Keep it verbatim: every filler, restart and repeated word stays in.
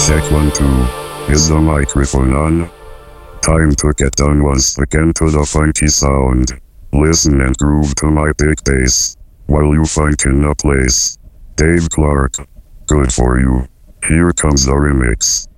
Check one, two. Is the microphone on? Time to get down once again to the funky sound. Listen and groove to my big bass while you funkin' a place. Dave Clark. Good for you. Here comes the remix.